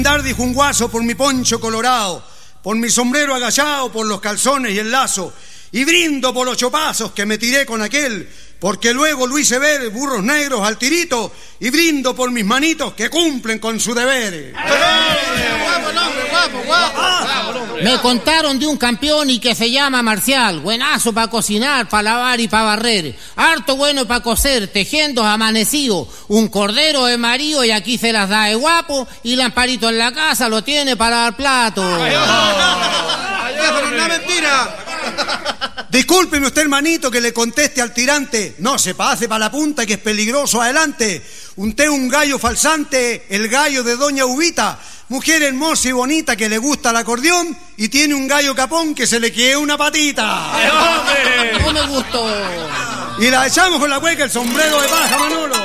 Dar dijo un guaso por mi poncho colorado, por mi sombrero agachado, por los calzones y el lazo, y brindo por los chopazos que me tiré con aquel, porque luego lo hice ver burros negros al tirito, y brindo por mis manitos que cumplen con su deber. Me contaron de un campeón y que se llama Marcial, buenazo para cocinar, para lavar y para barrer, harto bueno para coser, tejiendo amanecido, un cordero de marido y aquí se las da de guapo, y Lamparito en la casa lo tiene para dar plato. ¡Eso no es mentira! Discúlpeme usted, hermanito, que le conteste al tirante. No se pase para la punta, que es peligroso adelante. Unté un gallo falsante, el gallo de doña Ubita, mujer hermosa y bonita que le gusta el acordeón, y tiene un gallo capón que se le quede una patita. No me gustó. Y la echamos con la cueca, el sombrero de paja, Manolo.